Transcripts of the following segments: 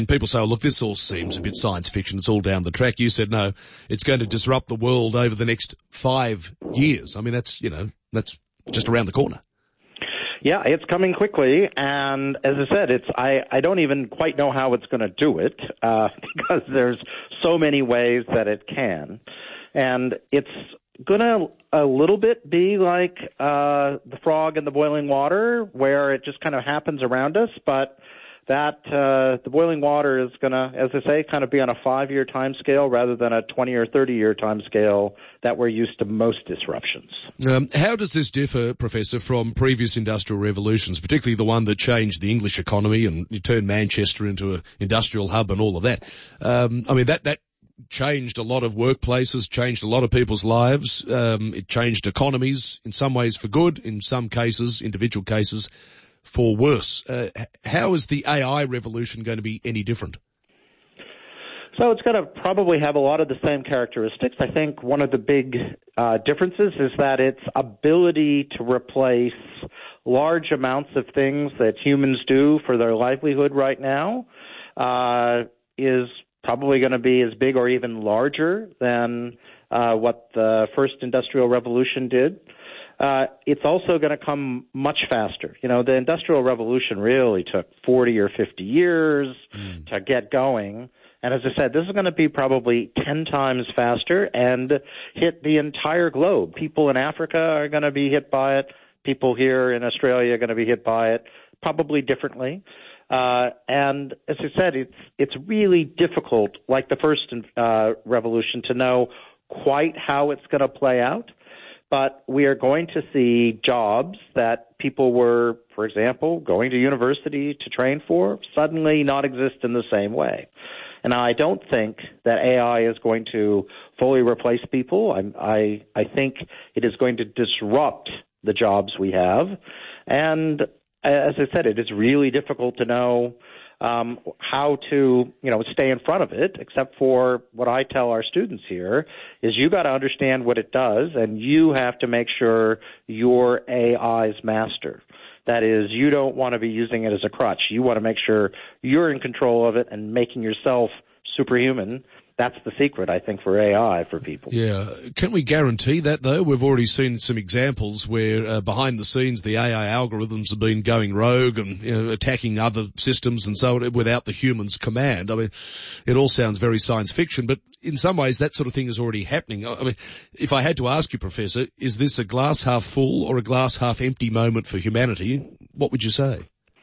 people say, oh, look, this all seems a bit science fiction. It's all down the track. You said, no, it's going to disrupt the world over the next 5 years. I mean, that's just around the corner. Yeah, it's coming quickly, and as I said, I don't even quite know how it's going to do it because there's so many ways that it can, and it's going to a little bit be like the frog in the boiling water, where it just kind of happens around us, but that the boiling water is going to, as I say, kind of be on a 5-year time scale rather than a 20 or 30-year time scale that we're used to most disruptions. How does this differ, Professor, from previous industrial revolutions, particularly the one that changed the English economy and you turned Manchester into an industrial hub and all of that? I mean, that changed a lot of workplaces, changed a lot of people's lives. It changed economies, in some ways for good, in some cases, individual cases, for worse. How is the AI revolution going to be any different? So it's going to probably have a lot of the same characteristics. I think one of the big differences is that its ability to replace large amounts of things that humans do for their livelihood right now is probably going to be as big or even larger than what the first industrial revolution did. It's also going to come much faster. You know, the Industrial Revolution really took 40 or 50 years to get going. And as I said, this is going to be probably 10 times faster and hit the entire globe. People in Africa are going to be hit by it. People here in Australia are going to be hit by it, probably differently. And as I said, it's really difficult, like the first revolution, to know quite how it's going to play out. But we are going to see jobs that people were, for example, going to university to train for, suddenly not exist in the same way. And I don't think that AI is going to fully replace people. I think it is going to disrupt the jobs we have. And as I said, it is really difficult to know how to, stay in front of it, except for what I tell our students here is you got to understand what it does, and you have to make sure you're AI's master. That is, you don't want to be using it as a crutch. You want to make sure you're in control of it and making yourself superhuman. That's the secret, I think, for AI for people. Yeah. Can we guarantee that, though? We've already seen some examples where behind the scenes the AI algorithms have been going rogue and attacking other systems and so on without the human's command. I mean, it all sounds very science fiction, but in some ways that sort of thing is already happening. I mean, if I had to ask you, Professor, is this a glass half full or a glass half empty moment for humanity? What would you say?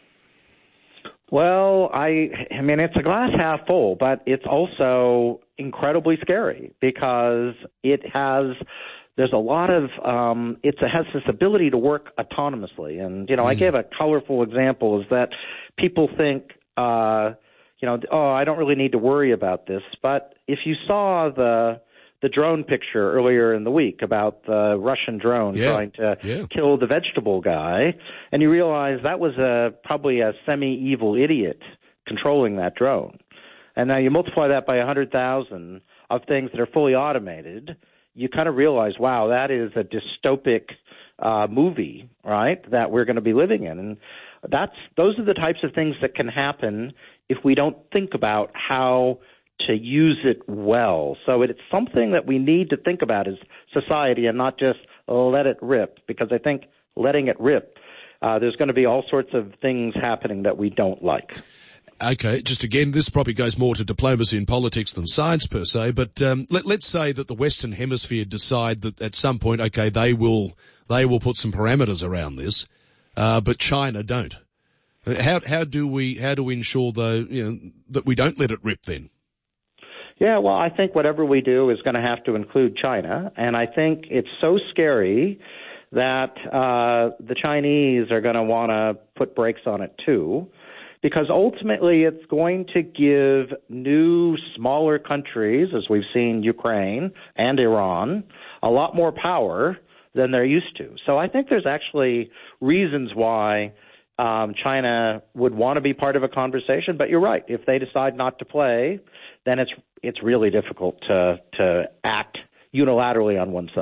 Well, I mean, it's a glass half full, but it's also incredibly scary because there's a lot of, it has this ability to work autonomously. And, I gave a colorful example is that people think, I don't really need to worry about this. But if you saw the drone picture earlier in the week about the Russian drone trying to kill the vegetable guy, and you realize that was probably a semi-evil idiot controlling that drone. And now you multiply that by 100,000 of things that are fully automated, you kind of realize, wow, that is a dystopic movie, right, that we're going to be living in. And those are the types of things that can happen if we don't think about how to use it well. So it's something that we need to think about as society and not just let it rip, because I think letting it rip, there's going to be all sorts of things happening that we don't like. Okay, just again, this probably goes more to diplomacy and politics than science per se, but let's say that the Western Hemisphere decide that at some point, okay, they will put some parameters around this, but China don't. How do we ensure though, that we don't let it rip then? Yeah, well, I think whatever we do is going to have to include China, and I think it's so scary that the Chinese are going to want to put brakes on it too, because ultimately it's going to give new, smaller countries, as we've seen Ukraine and Iran, a lot more power than they're used to. So I think there's actually reasons why China would want to be part of a conversation, but you're right. If they decide not to play, then it's really difficult to act unilaterally on one side.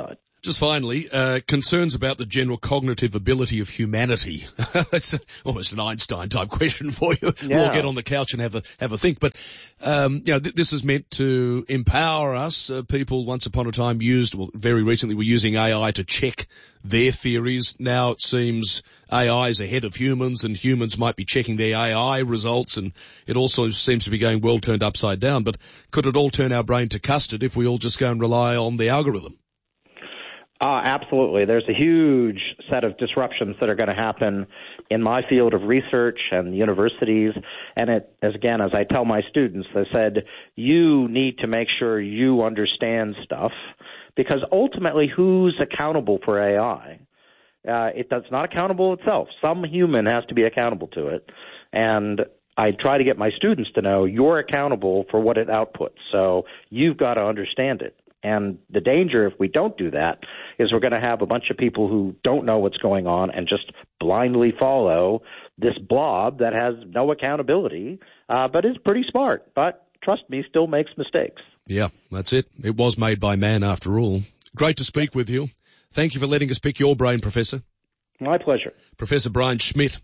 Just finally, concerns about the general cognitive ability of humanity. It's almost an Einstein-type question for you. Yeah. We'll get on the couch and have a think. But, this is meant to empower us. People once upon a time very recently were using AI to check their theories. Now it seems AI is ahead of humans, and humans might be checking their AI results, and it also seems to be going well turned upside down. But could it all turn our brain to custard if we all just go and rely on the algorithm? Absolutely. There's a huge set of disruptions that are going to happen in my field of research and universities. And as I tell my students, I said, you need to make sure you understand stuff, because ultimately who's accountable for AI? It's not accountable itself. Some human has to be accountable to it. And I try to get my students to know you're accountable for what it outputs. So you've got to understand it. And the danger, if we don't do that, is we're going to have a bunch of people who don't know what's going on and just blindly follow this blob that has no accountability, but is pretty smart. But trust me, still makes mistakes. Yeah, that's it. It was made by man after all. Great to speak with you. Thank you for letting us pick your brain, Professor. My pleasure. Professor Brian Schmidt.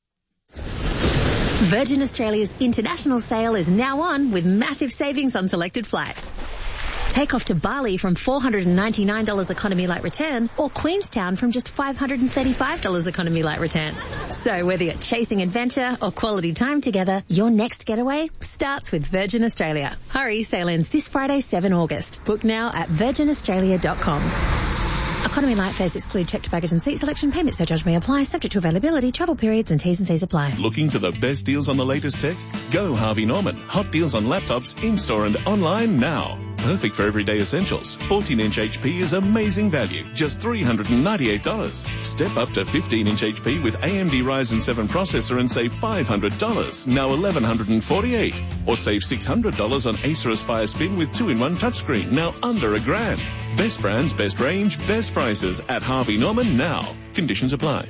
Virgin Australia's international sale is now on with massive savings on selected flights. Take off to Bali from $499 economy light return, or Queenstown from just $535 economy light return. So whether you're chasing adventure or quality time together, your next getaway starts with Virgin Australia. Hurry, sale ends this Friday, 7 August. Book now at virginaustralia.com. Economy light fares exclude checked baggage and seat selection. Payment surcharge may apply, subject to availability, travel periods and T's and C's apply. Looking for the best deals on the latest tech? Go Harvey Norman. Hot deals on laptops, in-store and online now. Perfect for everyday essentials. 14-inch HP is amazing value, just $398. Step up to 15-inch HP with AMD Ryzen 7 processor and save $500, now $1,148. Or save $600 on Acer Aspire Spin with 2-in-1 touchscreen, now under $1,000. Best brands, best range, best prices at Harvey Norman now. Conditions apply.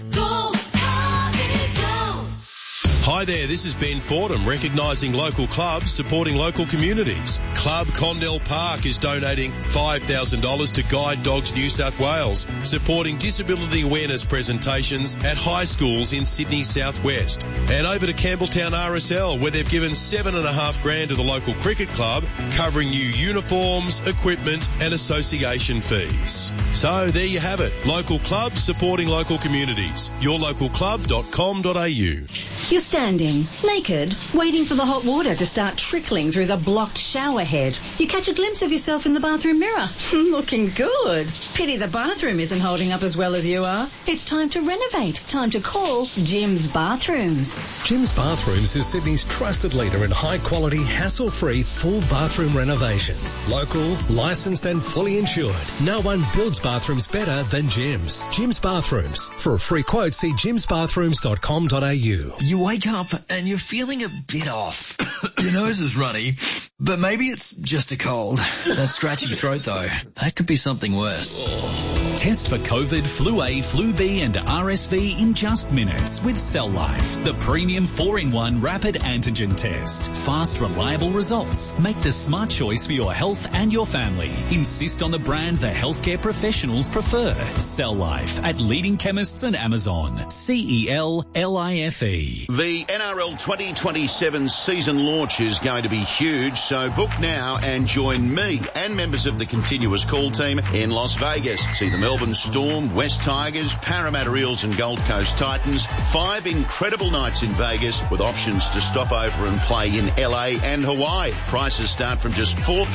Hi there, this is Ben Fordham, recognising local clubs, supporting local communities. Club Condell Park is donating $5,000 to Guide Dogs New South Wales, supporting disability awareness presentations at high schools in Sydney's southwest. And over to Campbelltown RSL, where they've given $7,500 to the local cricket club, covering new uniforms, equipment and association fees. So there you have it, local clubs supporting local communities. yourlocalclub.com.au. You're standing, naked, waiting for the hot water to start trickling through the blocked shower head. You catch a glimpse of yourself in the bathroom mirror. Looking good. Pity the bathroom isn't holding up as well as you are. It's time to renovate. Time to call Jim's Bathrooms. Jim's Bathrooms is Sydney's trusted leader in high-quality, hassle-free, full bathroom renovations. Local, licensed and fully insured. No one builds bathrooms better than Jim's. Jim's Bathrooms. For a free quote, see jimsbathrooms.com.au. You wake up and you're feeling a bit off. Your nose is runny, but maybe it's just a cold. That scratchy throat though, that could be something worse. Test for COVID, Flu A, Flu B and RSV in just minutes with Cell Life, the premium 4-in-1 rapid antigen test. Fast, reliable results. Make the smart choice for your health and your family. Insist on the brand the healthcare professionals prefer. Cell Life at leading chemists and Amazon. CELLIFE. The NRL 2027 season launch is going to be huge, so book now and join me and members of the continuous call team in Las Vegas. See the Melbourne Storm, West Tigers, Parramatta Eels and Gold Coast Titans. 5 incredible nights in Vegas with options to stop over and play in LA and Hawaii. Prices start from just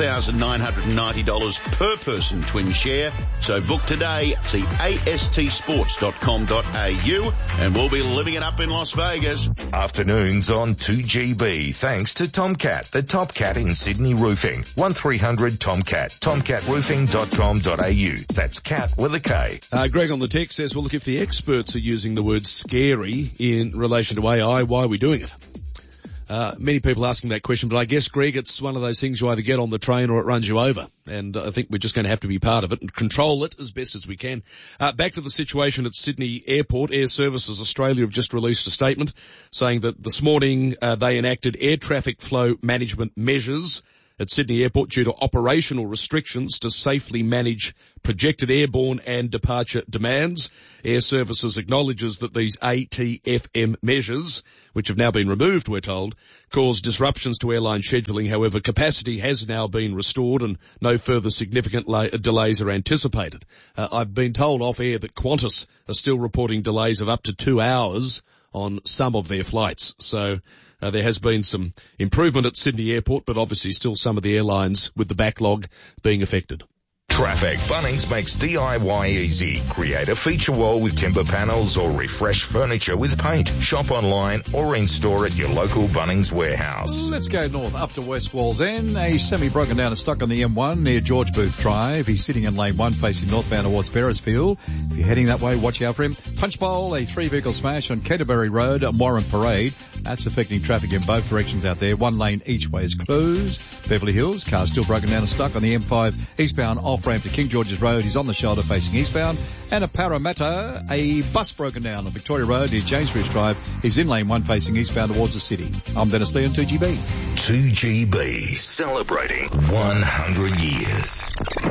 $4,990 per person twin share. So book today. See astsports.com.au and we'll be living it up in Las Vegas. Afternoons on 2GB, thanks to Tomcat, the top cat in Sydney roofing. 1300 Tomcat, tomcatroofing.com.au. That's cat with a K. Greg on the text says, well, look, if the experts are using the word scary in relation to AI, why are we doing it? Many people asking that question, but I guess, Greg, it's one of those things you either get on the train or it runs you over. And I think we're just going to have to be part of it and control it as best as we can. Back to the situation at Sydney Airport. Air Services Australia have just released a statement saying that this morning they enacted air traffic flow management measures at Sydney Airport due to operational restrictions to safely manage projected airborne and departure demands. Air Services acknowledges that these ATFM measures, which have now been removed, we're told, caused disruptions to airline scheduling. However, capacity has now been restored and no further significant delays are anticipated. I've been told off air that Qantas are still reporting delays of up to 2 hours on some of their flights. So there has been some improvement at Sydney Airport, but obviously still some of the airlines with the backlog being affected. Traffic. Bunnings makes DIY easy. Create a feature wall with timber panels or refresh furniture with paint. Shop online or in store at your local Bunnings warehouse. Let's go north up to West Wallsend. A semi broken down and stuck on the M1 near George Booth Drive. He's sitting in lane 1 facing northbound towards Beresfield. If you're heading that way, watch out for him. Punchbowl, a 3-vehicle smash on Canterbury Road at Warren Parade. That's affecting traffic in both directions out there. 1 lane each way is closed. Beverly Hills, car still broken down and stuck on the M5 eastbound off-ramp to King George's Road. He's on the shoulder facing eastbound. And at Parramatta, a bus broken down on Victoria Road near James Ridge Drive. He's in lane 1 facing eastbound towards the city. I'm Dennis Lee on 2GB. 2GB, celebrating 100 years.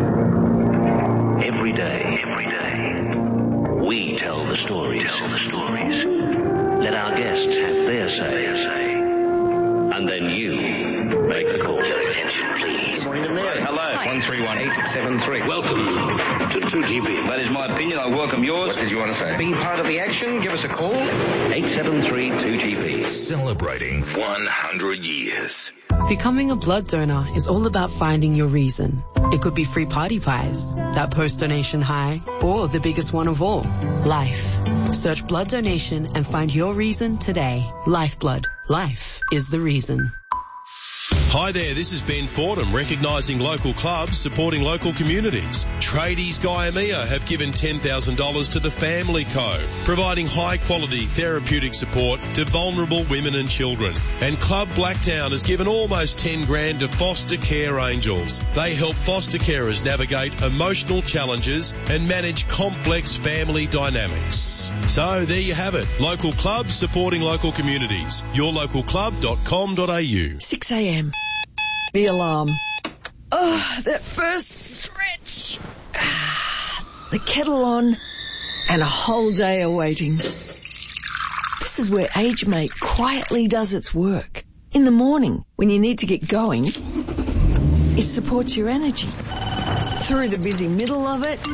Every day, we tell the stories. Let our guests have their say. And then you make the call. Your attention, please. Good morning to Mary. Hello. 131873. Welcome to 2GB. That is my opinion. I welcome yours. What did you want to say? Be part of the action. Give us a call. 873-2GB. Celebrating 100 years. Becoming a blood donor is all about finding your reason. It could be free party pies, that post-donation high, or the biggest one of all, life. Search blood donation and find your reason today. Lifeblood. Life is the reason. Hi there, this is Ben Fordham, recognising local clubs, supporting local communities. Tradies Guyamea have given $10,000 to the Family Co, providing high-quality therapeutic support to vulnerable women and children. And Club Blacktown has given almost $10,000 to Foster Care Angels. They help foster carers navigate emotional challenges and manage complex family dynamics. So there you have it, local clubs supporting local communities. yourlocalclub.com.au. 6 a.m. The alarm. Oh, that first stretch. The kettle on and a whole day awaiting. This is where AgeMate quietly does its work. In the morning, when you need to get going, it supports your energy. Through the busy middle of it,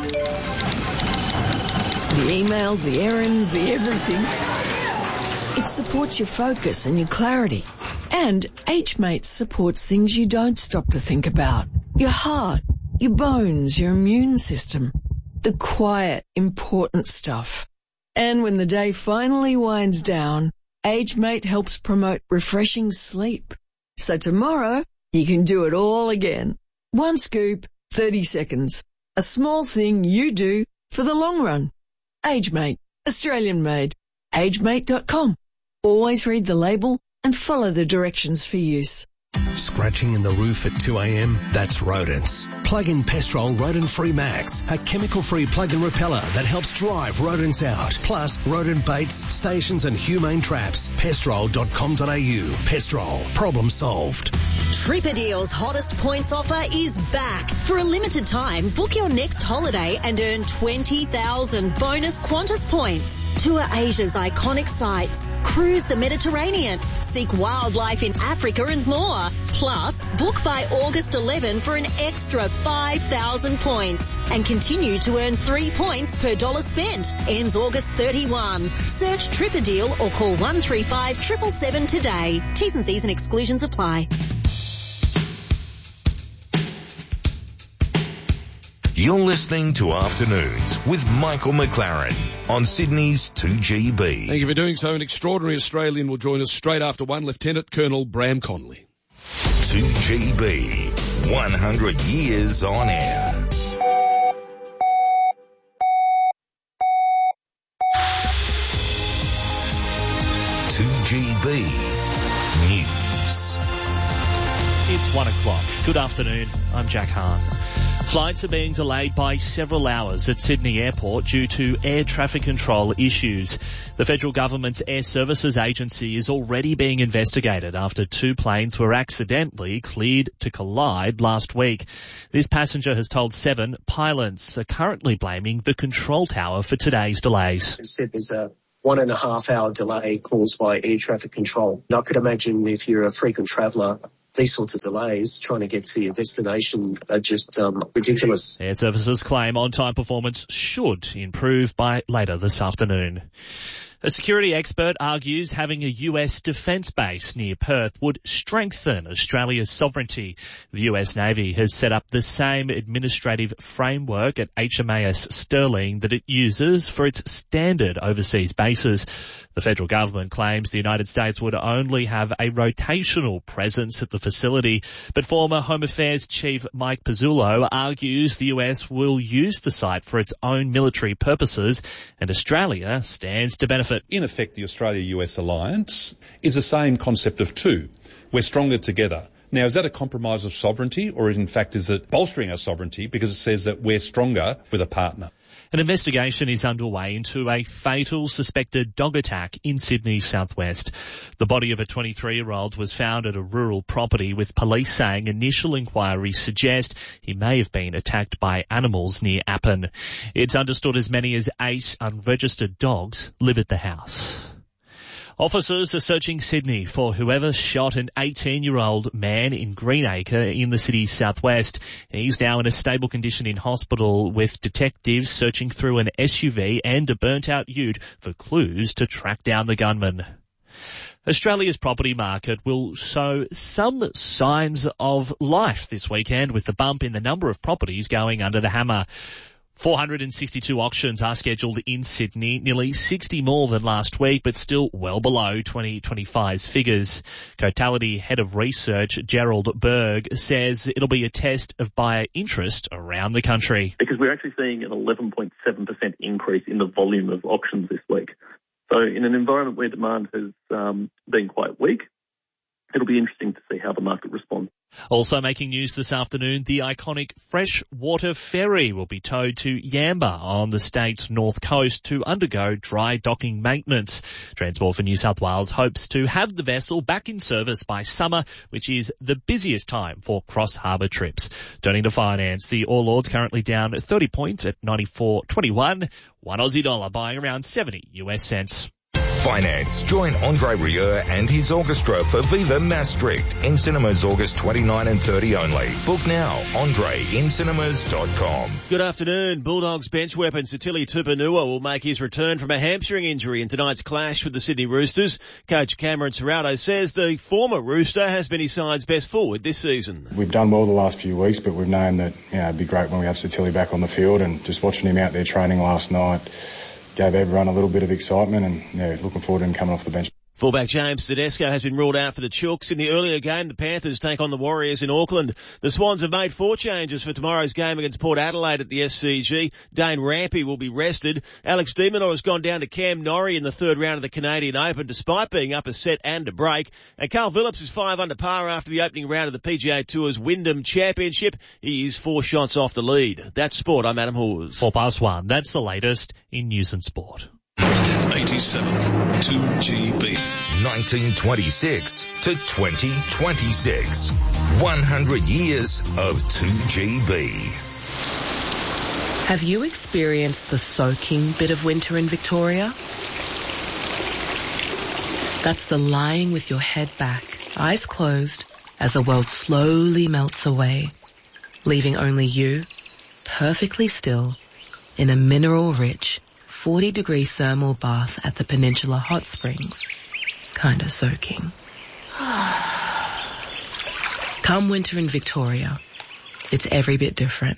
the emails, the errands, the everything, it supports your focus and your clarity. And AgeMate supports things you don't stop to think about. Your heart, your bones, your immune system. The quiet, important stuff. And when the day finally winds down, AgeMate helps promote refreshing sleep. So tomorrow, you can do it all again. 1 scoop, 30 seconds. A small thing you do for the long run. AgeMate, Australian made. AgeMate.com. Always read the label and follow the directions for use. Scratching in the roof at 2 a.m? That's rodents. Plug in Pestrol Rodent Free Max, a chemical-free plug-in repeller that helps drive rodents out. Plus, rodent baits, stations and humane traps. Pestrol.com.au. Pestrol. Problem solved. Tripadeal's hottest points offer is back. For a limited time, book your next holiday and earn 20,000 bonus Qantas points. Tour Asia's iconic sites, cruise the Mediterranean, seek wildlife in Africa and more. Plus, book by August 11 for an extra 5,000 points and continue to earn 3 points per dollar spent. Ends August 31. Search Tripadeal or call 135 777 today. T's and C's and exclusions apply. You're listening to Afternoons with Michael McLaren on Sydney's 2GB. Thank you for doing so. An extraordinary Australian will join us straight after 1, Lieutenant Colonel Bram Conley. 2GB, 100 years on air. It's 1 o'clock. Good afternoon. I'm Jack Hahn. Flights are being delayed by several hours at Sydney Airport due to air traffic control issues. The federal government's Air Services Agency is already being investigated after 2 planes were accidentally cleared to collide last week. This passenger has told Seven pilots are currently blaming the control tower for today's delays. It said there's a 1.5 hour delay caused by air traffic control. And I could imagine if you're a frequent traveller, these sorts of delays trying to get to your destination are just ridiculous. Air Services claim on-time performance should improve by later this afternoon. A security expert argues having a US defence base near Perth would strengthen Australia's sovereignty. The US Navy has set up the same administrative framework at HMAS Stirling that it uses for its standard overseas bases. The federal government claims the United States would only have a rotational presence at the facility, but former Home Affairs Chief Mike Pizzullo argues the US will use the site for its own military purposes and Australia stands to benefit. In effect, the Australia-US alliance is the same concept of two. We're stronger together. Now, is that a compromise of sovereignty, or in fact is it bolstering our sovereignty because it says that we're stronger with a partner? An investigation is underway into a fatal suspected dog attack in Sydney's southwest. The body of a 23-year-old was found at a rural property, with police saying initial inquiries suggest he may have been attacked by animals near Appin. It's understood as many as 8 unregistered dogs live at the house. Officers are searching Sydney for whoever shot an 18-year-old man in Greenacre in the city's southwest. He's now in a stable condition in hospital, with detectives searching through an SUV and a burnt-out ute for clues to track down the gunman. Australia's property market will show some signs of life this weekend, with the bump in the number of properties going under the hammer. 462 auctions are scheduled in Sydney, nearly 60 more than last week, but still well below 2025's figures. Cotality Head of Research Gerald Berg says it'll be a test of buyer interest around the country. Because we're actually seeing an 11.7% increase in the volume of auctions this week. So in an environment where demand has been quite weak, it'll be interesting to see how the market responds. Also making news this afternoon, the iconic freshwater ferry will be towed to Yamba on the state's north coast to undergo dry docking maintenance. Transport for New South Wales hopes to have the vessel back in service by summer, which is the busiest time for cross-harbour trips. Turning to finance, the All Ords currently down 30 points at 94.21, $1 Aussie buying around 70 US cents. Finance. Join Andre Rieu and his orchestra for Viva Maastricht in cinemas August 29 and 30 only. Book now. AndreInCinemas.com. Good afternoon. Bulldogs bench weapon Sitili Tupanua will make his return from a hamstring injury in tonight's clash with the Sydney Roosters. Coach Cameron Serrato says the former Rooster has been his side's best forward this season. We've done well the last few weeks, but we've known that it'd be great when we have Sitili back on the field, and just watching him out there training last night gave everyone a little bit of excitement, and looking forward to him coming off the bench. Fullback James Tedesco has been ruled out for the Chooks. In the earlier game, the Panthers take on the Warriors in Auckland. The Swans have made 4 changes for tomorrow's game against Port Adelaide at the SCG. Dane Rampy will be rested. Alex de Minaur has gone down to Cam Norrie in the 3rd round of the Canadian Open, despite being up a set and a break. And Carl Phillips is 5 under par after the opening round of the PGA Tour's Wyndham Championship. He is 4 shots off the lead. That's sport. I'm Adam Hawes. 1:04. That's the latest in news and sport. 87 2GB. 1926 to 2026. 100 years of 2GB. Have you experienced the soaking bit of winter in Victoria? That's the lying with your head back, eyes closed, as the world slowly melts away, leaving only you, perfectly still, in a mineral-rich 40-degree thermal bath at the Peninsula Hot Springs. Kind of soaking. Come winter in Victoria, it's every bit different.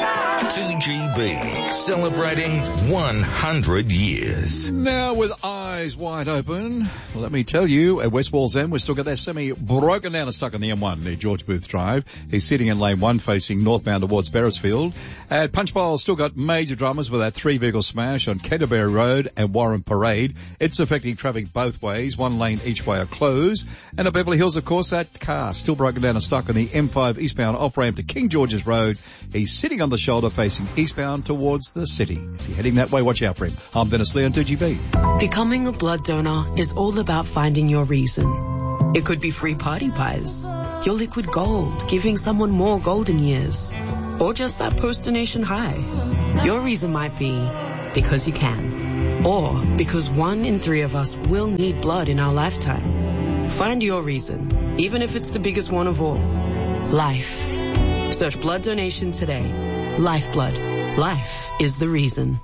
2GB, celebrating 100 years. Now with eyes eyes wide open. Well, let me tell you, at West Wallsend, we've still got that semi broken down and stuck on the M1 near George Booth Drive. He's sitting in lane 1 facing northbound towards Beresfield. At Punchbowl, still got major dramas with that 3-vehicle smash on Canterbury Road and Warren Parade. It's affecting traffic both ways. 1 lane each way are closed. And at Beverly Hills, of course, that car still broken down and stuck on the M5 eastbound off-ramp to King George's Road. He's sitting on the shoulder facing eastbound towards the city. If you're heading that way, watch out for him. I'm Dennis Lee on 2GB. Becoming a blood donor is all about finding your reason. It could be free party pies, your liquid gold, giving someone more golden years, or just that post-donation high. Your reason might be because you can, or because 1 in 3 of us will need blood in our lifetime. Find your reason, even if it's the biggest one of all. Life. Search blood donation today. Lifeblood. Life is the reason.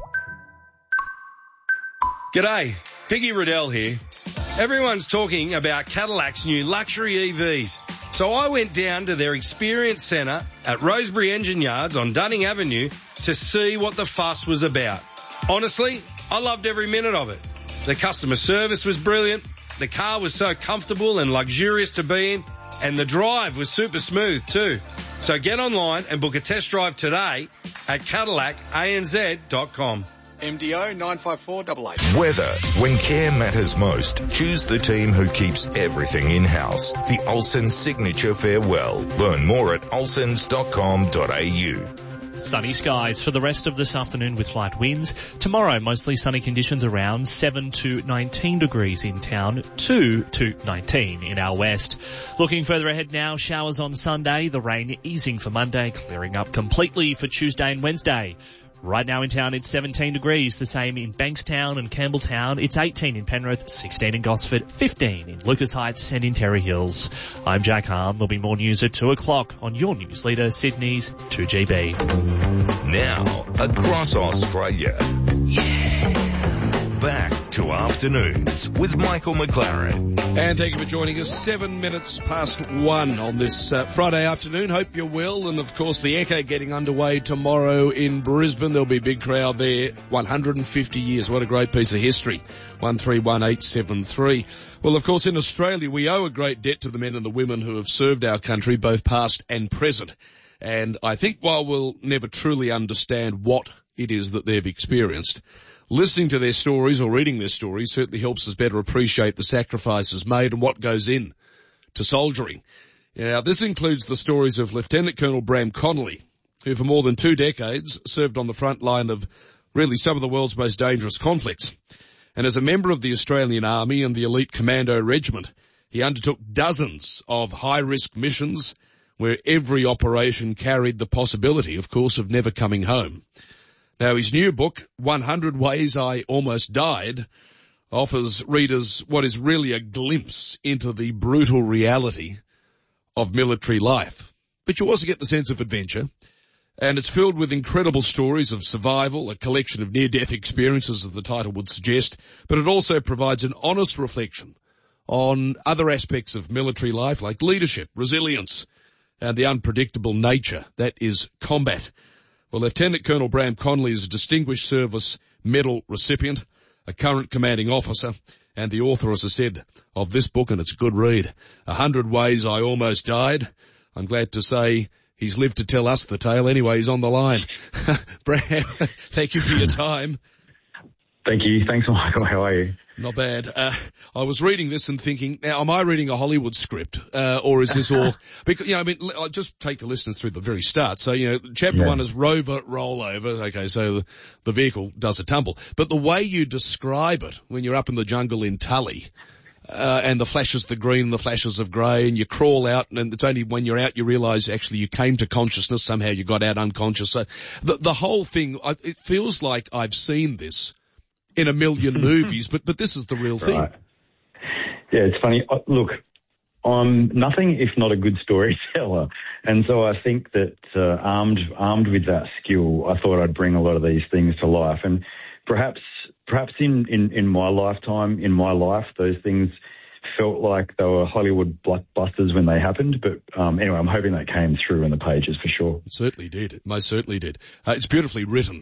G'day, Piggy Riddell here. Everyone's talking about Cadillac's new luxury EVs. So I went down to their experience centre at Rosebery Engine Yards on Dunning Avenue to see what the fuss was about. Honestly, I loved every minute of it. The customer service was brilliant, the car was so comfortable and luxurious to be in, and the drive was super smooth too. So get online and book a test drive today at CadillacANZ.com. MDO 95488. Weather. When care matters most, choose the team who keeps everything in-house. The Olsen Signature Farewell. Learn more at olsens.com.au. Sunny skies for the rest of this afternoon with light winds. Tomorrow, mostly sunny conditions around 7 to 19 degrees in town, 2 to 19 in our west. Looking further ahead now, showers on Sunday, the rain easing for Monday, clearing up completely for Tuesday and Wednesday. Right now in town, it's 17 degrees, the same in Bankstown and Campbelltown. It's 18 in Penrith, 16 in Gosford, 15 in Lucas Heights and in Terry Hills. I'm Jack Hahn. There'll be more news at 2 o'clock on your news leader, Sydney's 2GB. Now, across Australia. Yeah. Back to Afternoons with Michael McLaren. And thank you for joining us. 7 minutes past 1 on this Friday afternoon. Hope you're well. And of course, the Echo getting underway tomorrow in Brisbane. There'll be a big crowd there. 150 years. What a great piece of history. 131873. Well, of course, in Australia, we owe a great debt to the men and the women who have served our country, both past and present. And I think while we'll never truly understand what it is that they've experienced, listening to their stories or reading their stories certainly helps us better appreciate the sacrifices made and what goes in to soldiering. Now, this includes the stories of Lieutenant Colonel Bram Connolly, who for more than 2 decades served on the front line of really some of the world's most dangerous conflicts. And as a member of the Australian Army and the Elite Commando Regiment, he undertook dozens of high-risk missions where every operation carried the possibility, of course, of never coming home. Now, his new book, 100 Ways I Almost Died, offers readers what is really a glimpse into the brutal reality of military life. But you also get the sense of adventure, and it's filled with incredible stories of survival, a collection of near-death experiences, as the title would suggest, but it also provides an honest reflection on other aspects of military life like leadership, resilience, and the unpredictable nature that is combat. Well, Lieutenant Colonel Bram Connolly is a Distinguished Service Medal recipient, a current commanding officer, and the author, as I said, of this book, and it's a good read, 100 Ways I Almost Died. I'm glad to say he's lived to tell us the tale. Anyway, he's on the line. Bram, thank you for your time. Thank you. Thanks, Michael. How are you? Not bad. I was reading this and thinking, now, am I reading a Hollywood script, or is this all, because, I mean, I'll just take the listeners through the very start. So, chapter 1 is rover rollover. Okay, so the vehicle does a tumble. But the way you describe it when you're up in the jungle in Tully, and the flashes of green, the flashes of grey, and you crawl out, and it's only when you're out you realise actually you came to consciousness, somehow you got out unconscious. So the whole thing, it feels like I've seen this in a million movies, but this is the real thing. Right. Yeah, it's funny. Look, I'm nothing if not a good storyteller, and so I think that armed with that skill, I thought I'd bring a lot of these things to life. And perhaps in my lifetime, in my life, those things felt like they were Hollywood blockbusters when they happened. But anyway, I'm hoping that came through in the pages for sure. It certainly did. It most certainly did. It's beautifully written.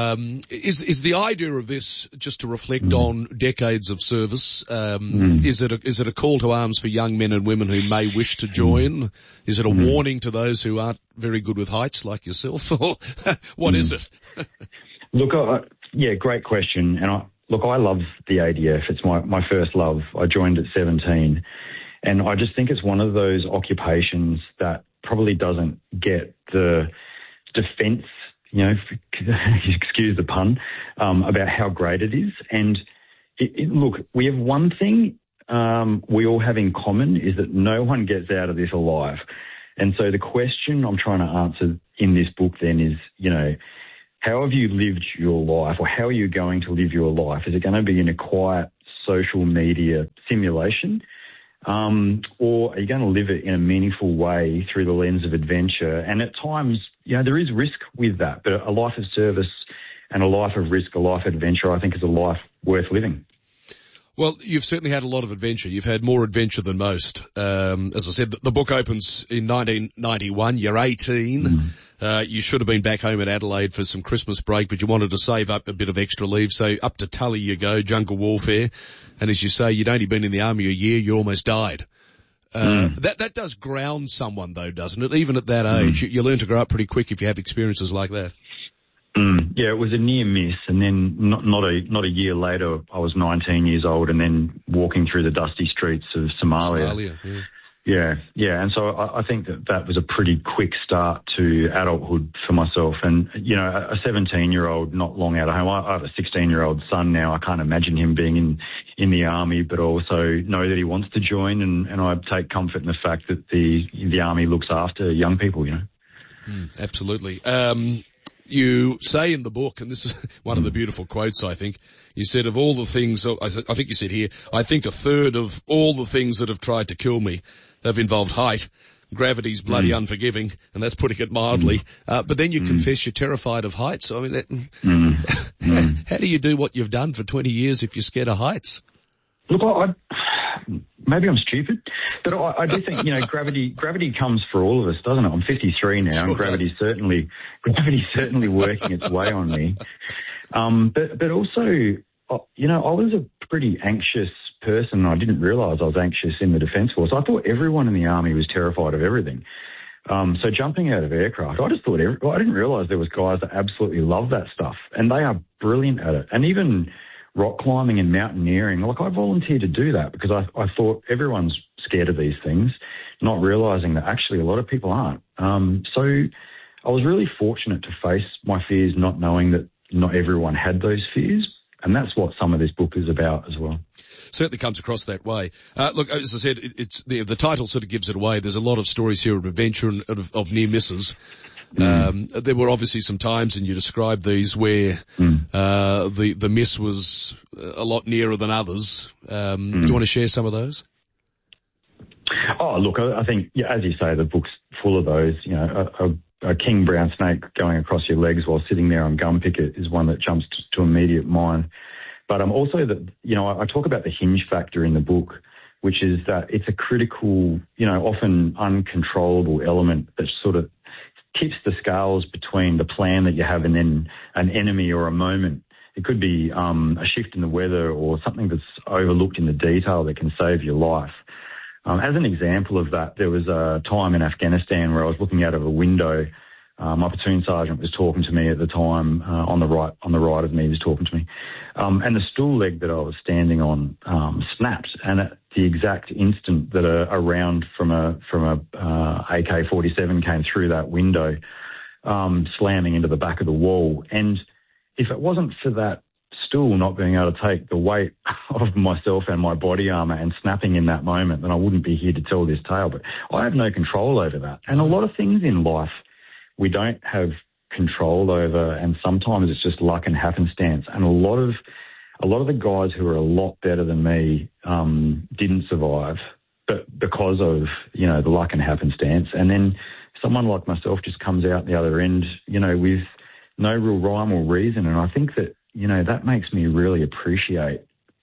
Is the idea of this just to reflect on decades of service? Is it a call to arms for young men and women who may wish to join? Is it a warning to those who aren't very good with heights like yourself? Or what is it? Look, great question. And I love the ADF. It's my first love. I joined at 17. And I just think it's one of those occupations that probably doesn't get the defence, excuse the pun, about how great it is. And look, we have one thing we all have in common is that no one gets out of this alive. And so the question I'm trying to answer in this book then is, how have you lived your life, or how are you going to live your life? Is it going to be in a quiet social media simulation? Or are you going to live it in a meaningful way through the lens of adventure? And at times, there is risk with that, but a life of service and a life of risk, a life of adventure, I think is a life worth living. Well, you've certainly had a lot of adventure. You've had more adventure than most. As I said, the book opens in 1991. You're 18. You should have been back home in Adelaide for some Christmas break, but you wanted to save up a bit of extra leave. So up to Tully you go, jungle warfare. And as you say, you'd only been in the army a year. You almost died. That does ground someone though, doesn't it? Even at that age, you learn to grow up pretty quick if you have experiences like that. Yeah, it was a near miss, and then not a year later, I was 19 years old, and then walking through the dusty streets of Somalia. Yeah, and so I think that was a pretty quick start to adulthood for myself. And a 17-year-old not long out of home. I have a 16-year-old son now. I can't imagine him being in the army, but also know that he wants to join, and I take comfort in the fact that the army looks after young people. Absolutely. You say in the book, and this is one of the beautiful quotes, I think, you said of all the things, I think you said here, I think a third of all the things that have tried to kill me have involved height. Gravity's bloody unforgiving, and that's putting it mildly. But then you confess you're terrified of heights. I mean, how do you do what you've done for 20 years if you're scared of heights? Look, maybe I'm stupid, but I do think, gravity comes for all of us, doesn't it? I'm 53 now, and gravity's certainly working its way on me. But also, I was a pretty anxious person. I didn't realise I was anxious in the Defence Force. I thought everyone in the Army was terrified of everything. So jumping out of aircraft, I just thought I didn't realise there was guys that absolutely love that stuff, and they are brilliant at it. And even rock climbing and mountaineering, I volunteered to do that because I thought everyone's scared of these things, not realising that actually a lot of people aren't. So I was really fortunate to face my fears, not knowing that not everyone had those fears. And that's what some of this book is about as well. Certainly comes across that way. Look, as I said, it's the title sort of gives it away. There's a lot of stories here of adventure and of near misses. There were obviously some times, and you described these, where the miss was a lot nearer than others. Do you want to share some of those? Oh, look, I think, as you say, the book's full of those. A king brown snake going across your legs while sitting there on gum picket is one that jumps to immediate mind. But also I talk about the hinge factor in the book, which is that it's a critical, often uncontrollable element that sort of tips the scales between the plan that you have and then an enemy or a moment. It could be a shift in the weather or something that's overlooked in the detail that can save your life. As an example of that, there was a time in Afghanistan where I was looking out of a window. My platoon sergeant was talking to me at the time. On the right of me, he was talking to me, and the stool leg that I was standing on snapped. And at the exact instant that a round from a AK-47 came through that window, slamming into the back of the wall. And if it wasn't for that stool not being able to take the weight of myself and my body armour and snapping in that moment, then I wouldn't be here to tell this tale. But I have no control over that. And a lot of things in life we don't have control over, and sometimes it's just luck and happenstance. And a lot of the guys who are a lot better than me didn't survive, but because of, the luck and happenstance. And then someone like myself just comes out the other end, with no real rhyme or reason. And I think that, that makes me really appreciate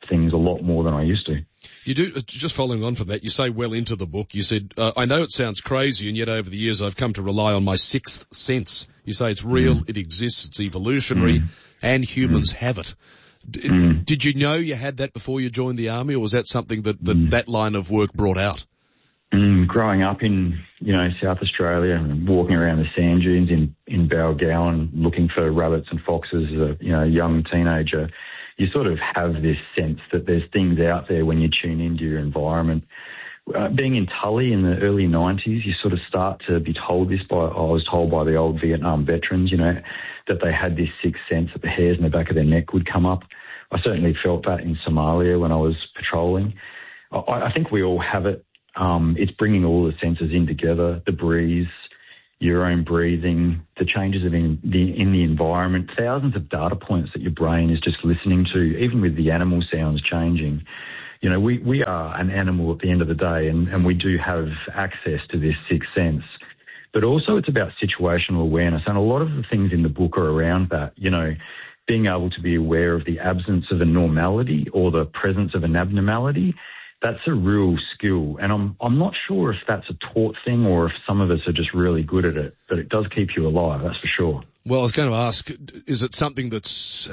things a lot more than I used to. You do, just following on from that, you say well into the book, you said, I know it sounds crazy, and yet over the years I've come to rely on my sixth sense. You say it's real, it exists, it's evolutionary, and humans have it. Did you know you had that before you joined the army, or was that something that line of work brought out? Growing up in, South Australia and walking around the sand dunes in Balgowan looking for rabbits and foxes as a, young teenager, you sort of have this sense that there's things out there when you tune into your environment. Being in Tully in the early 90s, you sort of start to be told this I was told by the old Vietnam veterans, that they had this sixth sense that the hairs in the back of their neck would come up. I certainly felt that in Somalia when I was patrolling. I think we all have it. It's bringing all the senses in together, the breeze, your own breathing, the changes in the environment, thousands of data points that your brain is just listening to, even with the animal sounds changing. We are an animal at the end of the day, and we do have access to this sixth sense. But also it's about situational awareness, and a lot of the things in the book are around that, being able to be aware of the absence of a normality or the presence of an abnormality. That's a real skill, and I'm not sure if that's a taught thing or if some of us are just really good at it, but it does keep you alive, that's for sure. Well, I was going to ask, is it something that's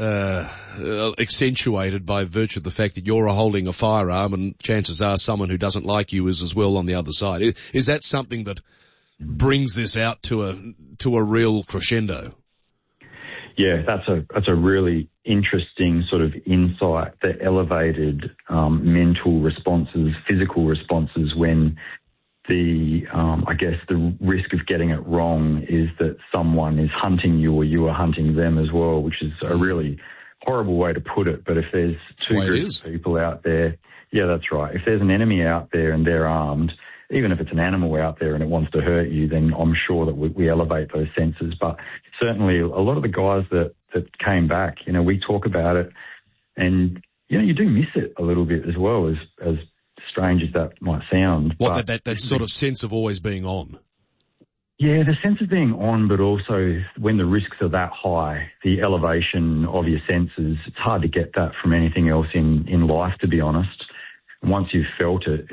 accentuated by virtue of the fact that you're holding a firearm, and chances are someone who doesn't like you is as well on the other side? Is that something that brings this out to a real crescendo? Yeah, that's a really interesting sort of insight, the elevated mental responses, physical responses when the risk of getting it wrong is that someone is hunting you or you are hunting them as well, which is a really horrible way to put it. But if there's two groups of people out there, yeah, that's right. If there's an enemy out there and they're armed, even if it's an animal out there and it wants to hurt you, then I'm sure that we elevate those senses. But certainly a lot of the guys that came back, we talk about it, and, you do miss it a little bit as well, as strange as that might sound. What, that sort of sense of always being on? Yeah, the sense of being on, but also when the risks are that high, the elevation of your senses, it's hard to get that from anything else in life, to be honest. And once you've felt it,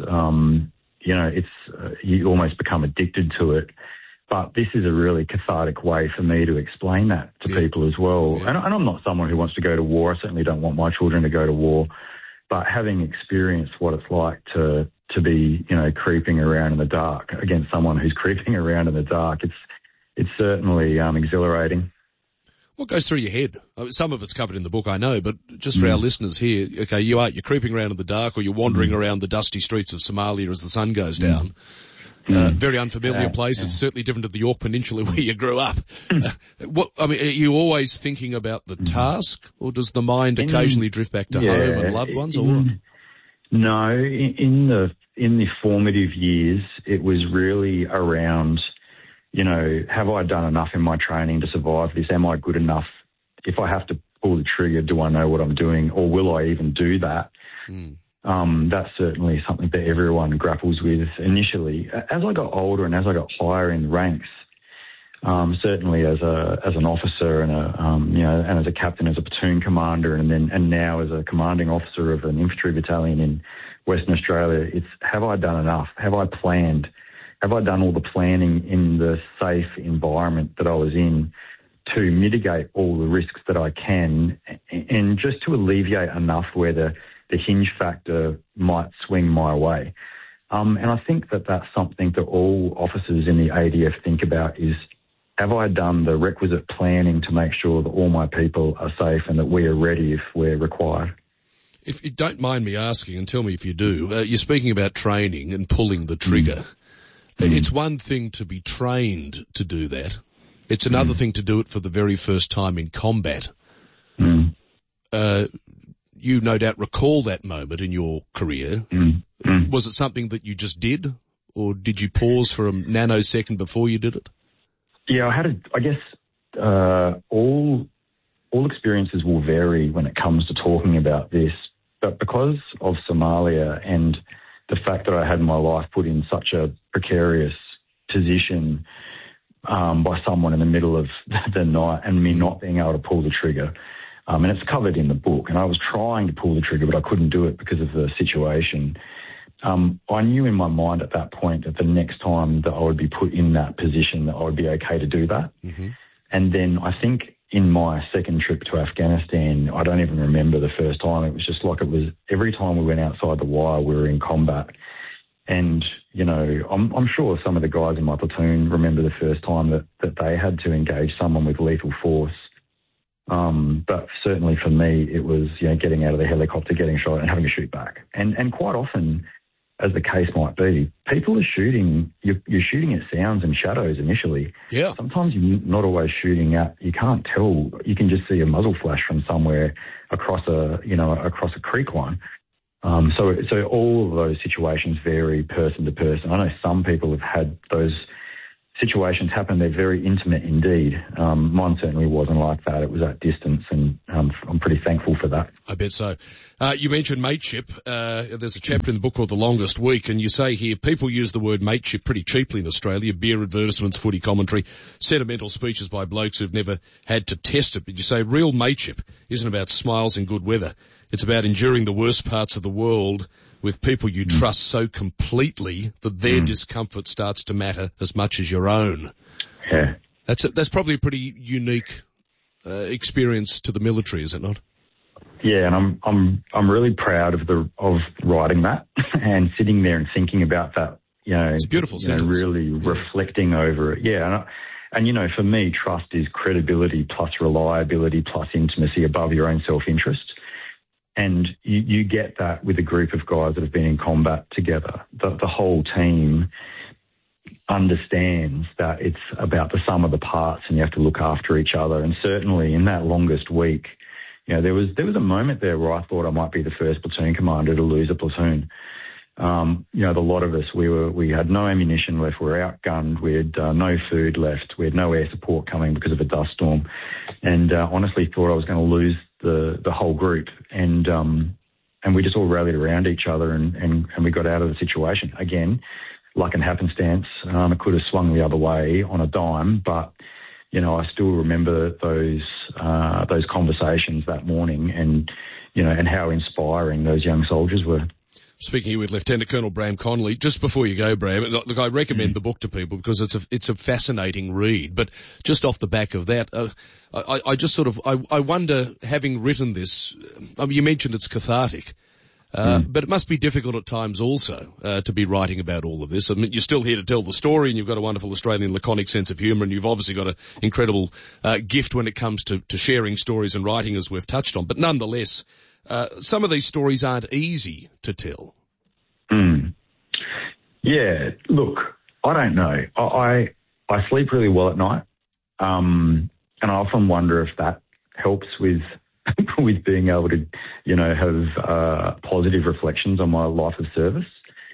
you almost become addicted to it. But this is a really cathartic way for me to explain that to people as well. Yeah. And I'm not someone who wants to go to war. I certainly don't want my children to go to war. But having experienced what it's like to be, creeping around in the dark against someone who's creeping around in the dark, it's certainly exhilarating. What goes through your head? Some of it's covered in the book, I know, but just for our listeners here, okay, you're creeping around in the dark, or you're wandering around the dusty streets of Somalia as the sun goes down. Very unfamiliar place. It's certainly different to the York Peninsula where you grew up. Are you always thinking about the task, or does the mind occasionally drift back to home and loved ones, or what? No, in the formative years, it was really around, have I done enough in my training to survive this? Am I good enough? If I have to pull the trigger, do I know what I'm doing, or will I even do that? That's certainly something that everyone grapples with initially. As I got older and as I got higher in ranks, certainly as an officer and and as a captain, as a platoon commander, and now as a commanding officer of an infantry battalion in Western Australia, it's, have I done enough? Have I planned? Have I done all the planning in the safe environment that I was in to mitigate all the risks that I can, and just to alleviate enough where the hinge factor might swing my way? And I think that that's something that all officers in the ADF think about is, have I done the requisite planning to make sure that all my people are safe and that we are ready if we're required? If you don't mind me asking, and tell me if you do, you're speaking about training and pulling the trigger. It's one thing to be trained to do that. It's another thing to do it for the very first time in combat. You no doubt recall that moment in your career. Was it something that you just did, or did you pause for a nanosecond before you did it? Yeah, I guess all experiences will vary when it comes to talking about this, but because of Somalia and the fact that I had my life put in such a precarious position by someone in the middle of the night and me not being able to pull the trigger, And it's covered in the book. And I was trying to pull the trigger, but I couldn't do it because of the situation. I knew in my mind at that point that the next time that I would be put in that position that I would be okay to do that. Mm-hmm. And then I think in my second trip to Afghanistan, I don't even remember the first time. It was just like it was every time we went outside the wire, we were in combat. And, you know, I'm sure some of the guys in my platoon remember the first time that they had to engage someone with lethal force. But certainly for me, it was, you know, getting out of the helicopter, getting shot and having to shoot back. And quite often, as the case might be, people are shooting, you're shooting at sounds and shadows initially. Yeah. Sometimes you're not always shooting at, you can't tell, you can just see a muzzle flash from somewhere across a creek line. So all of those situations vary person to person. I know some people have had those situations happen. They're very intimate indeed. Mine certainly wasn't like that. It was at distance, and I'm pretty thankful for that. I bet so. You mentioned mateship. There's a chapter in the book called The Longest Week, and you say here, people use the word mateship pretty cheaply in Australia. Beer advertisements, footy commentary, sentimental speeches by blokes who've never had to test it. But you say real mateship isn't about smiles in good weather. It's about enduring the worst parts of the world with people you trust so completely that their discomfort starts to matter as much as your own. Yeah. That's probably a pretty unique experience to the military, is it not? Yeah, and I'm really proud of writing that and sitting there and thinking about that. You know, it's a beautiful sentence. Really reflecting over it. Yeah, and you know, for me, trust is credibility plus reliability plus intimacy above your own self-interest. And you get that with a group of guys that have been in combat together. The whole team understands that it's about the sum of the parts and you have to look after each other. And certainly in that longest week, you know, there was a moment there where I thought I might be the first platoon commander to lose a platoon. You know, the lot of us, we had no ammunition left. We were outgunned. We had no food left. We had no air support coming because of a dust storm. And honestly thought I was going to lose the whole group, and we just all rallied around each other and we got out of the situation. Again, luck and happenstance, it could have swung the other way on a dime, but you know, I still remember those conversations that morning, and you know, and how inspiring those young soldiers were. Speaking here with Lieutenant Colonel Bram Connolly. Just before you go, Bram, look, I recommend the book to people because it's a fascinating read. But just off the back of that, I wonder, having written this, I mean, you mentioned it's cathartic, but it must be difficult at times also to be writing about all of this. I mean, you're still here to tell the story, and you've got a wonderful Australian laconic sense of humour, and you've obviously got an incredible gift when it comes to sharing stories and writing, as we've touched on. But nonetheless, some of these stories aren't easy to tell. Yeah, look, I don't know. I sleep really well at night, and I often wonder if that helps with with being able to, you know, have positive reflections on my life of service.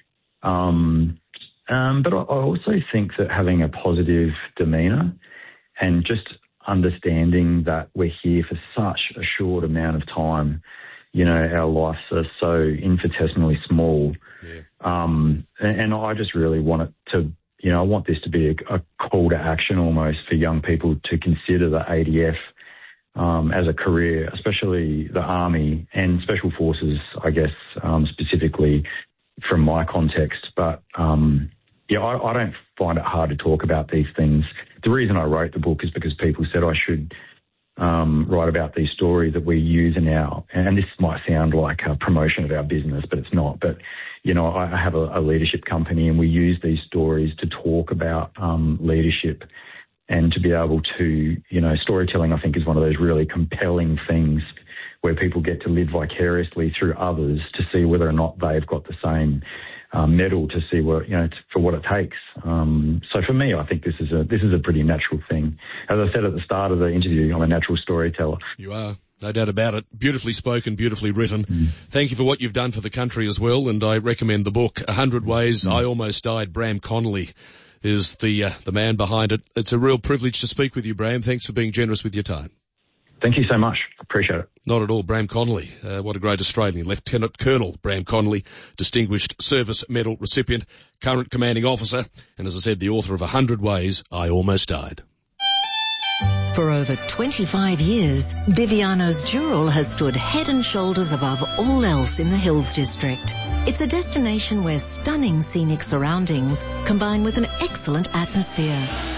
But I also think that having a positive demeanour and just understanding that we're here for such a short amount of time, you know, our lives are so infinitesimally small. Yeah. And I just really want it to, you know, I want this to be a call to action almost for young people to consider the ADF as a career, especially the Army and Special Forces, I guess, specifically from my context. But, yeah, I don't find it hard to talk about these things. The reason I wrote the book is because people said I should write about these stories that we use in our, and this might sound like a promotion of our business, but it's not. But, you know, I have a leadership company, and we use these stories to talk about leadership and to be able to, you know, storytelling, I think, is one of those really compelling things where people get to live vicariously through others to see whether or not they've got the same medal, to see what, you know, for what it takes. So for me, I think this is a pretty natural thing. As I said at the start of the interview, I'm a natural storyteller. You are, no doubt about it. Beautifully spoken, beautifully written. Thank you for what you've done for the country as well, and I recommend the book, 100 Ways I Almost Died. Bram Connolly is the man behind it. It's a real privilege to speak with you, Bram. Thanks for being generous with your time. Thank you so much. Appreciate it. Not at all. Bram Connolly, what a great Australian. Lieutenant Colonel Bram Connolly, Distinguished Service Medal recipient, current commanding officer, and as I said, the author of 100 Ways I Almost Died. For over 25 years, Biviano's Dural has stood head and shoulders above all else in the Hills District. It's a destination where stunning scenic surroundings combine with an excellent atmosphere,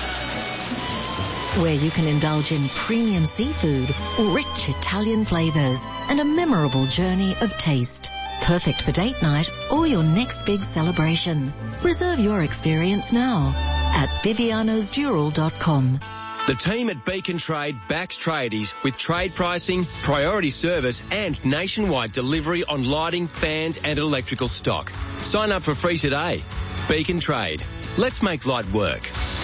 where you can indulge in premium seafood, rich Italian flavours, and a memorable journey of taste. Perfect for date night or your next big celebration. Reserve your experience now at bivianosdural.com. The team at Beacon Trade backs tradies with trade pricing, priority service and nationwide delivery on lighting, fans and electrical stock. Sign up for free today. Beacon Trade. Let's make light work.